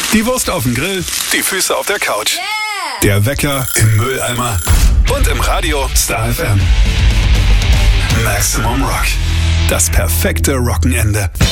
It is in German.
Die Wurst auf dem Grill, die Füße auf der Couch. Yeah! Der Wecker im Mülleimer und im Radio Star FM. Maximum Rock. Das perfekte Rockenende.